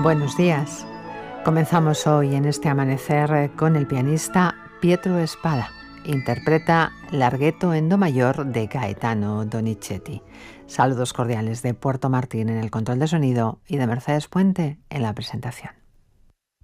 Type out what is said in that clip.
Buenos días. Comenzamos hoy en este amanecer con el pianista Pietro Espada. Interpreta Larghetto en do mayor de Gaetano Donizetti. Saludos cordiales de Puerto Martín en el control de sonido y de Mercedes Puente en la presentación.